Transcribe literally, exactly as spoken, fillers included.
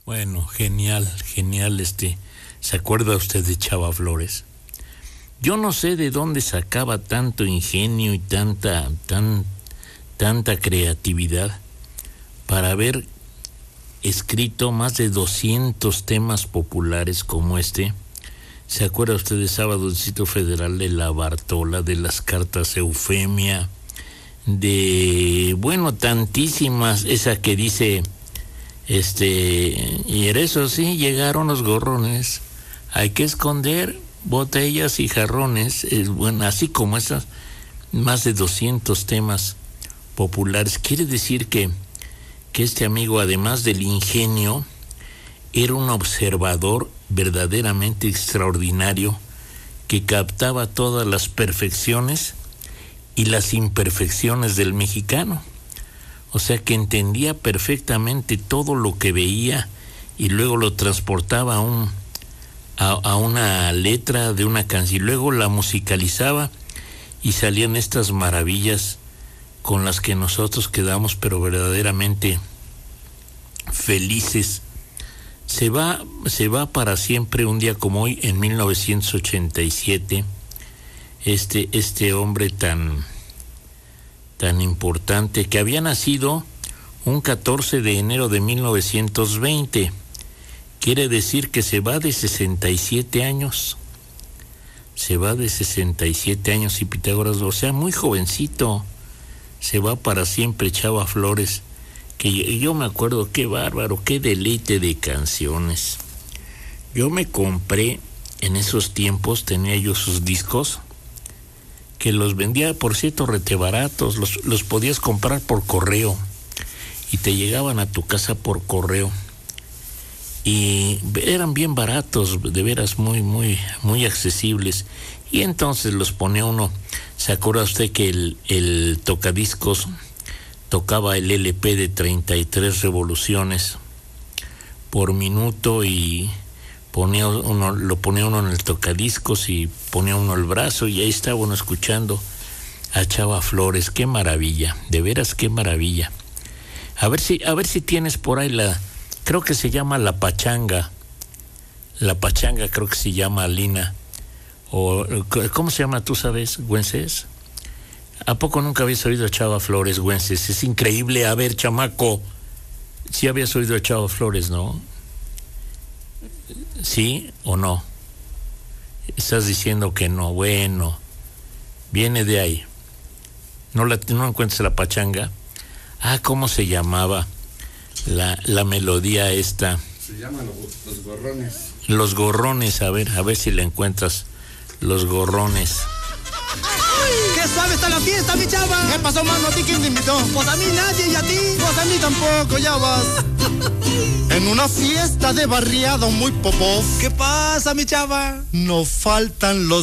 Bueno, genial, genial este. ¿Se acuerda usted de Chava Flores? Yo no sé de dónde sacaba tanto ingenio y tanta, tan, tanta creatividad para haber escrito más de doscientos temas populares como este. ¿Se acuerda usted de Sábado del Distrito Federal, de La Bartola, de las cartas Eufemia, de, bueno, tantísimas, esa que dice, este, y en eso sí, llegaron los gorrones, hay que esconder botellas y jarrones, es, bueno, así como esas, más de doscientos temas populares. Quiere decir que, que este amigo, además del ingenio, era un observador verdaderamente extraordinario que captaba todas las perfecciones y las imperfecciones del mexicano. O sea, que entendía perfectamente todo lo que veía y luego lo transportaba a, un, a, a una letra de una canción, y luego la musicalizaba y salían estas maravillas con las que nosotros quedamos pero verdaderamente felices. Se va, se va para siempre un día como hoy, en mil novecientos ochenta y siete, este, este hombre tan, tan importante, que había nacido un catorce de enero de mil novecientos veinte. Quiere decir que se va de sesenta y siete años. Se va de sesenta y siete años, y Pitágoras, o sea, muy jovencito. Se va para siempre Chava Flores, que yo me acuerdo, qué bárbaro, qué deleite de canciones. Yo me compré en esos tiempos, tenía yo sus discos, que los vendía, por cierto, rete baratos, los, los podías comprar por correo y te llegaban a tu casa por correo y eran bien baratos, de veras muy, muy, muy accesibles, y entonces los ponía uno. ¿Se acuerda usted que el, el tocadiscos tocaba el L P de treinta y tres revoluciones por minuto, y ponía uno, lo ponía uno en el tocadiscos y ponía uno el brazo, y ahí estaba uno escuchando a Chava Flores? Qué maravilla, de veras qué maravilla. A ver si, a ver si tienes por ahí la, creo que se llama La Pachanga, La Pachanga creo que se llama, Lina, o ¿cómo se llama? ¿Tú sabes, Güences? ¿A poco nunca habías oído a Chava Flores, Güences? Es increíble. A ver, chamaco, ¿sí habías oído a Chava Flores, no? ¿Sí o no? Estás diciendo que no. Bueno, viene de ahí. ¿No, la, no encuentras La Pachanga? Ah, ¿cómo se llamaba la, la melodía esta? Se llama Los, los Gorrones. Los Gorrones, a ver, a ver si la encuentras. Los Gorrones. ¡Qué suave está la fiesta, mi chava! ¿Qué pasó, mano? ¿A ti quién te invitó? Pues a mí nadie, ¿y a ti? Pues a mí tampoco, ya vas. En una fiesta de barriada muy popó. ¿Qué pasa, mi chava? No faltan los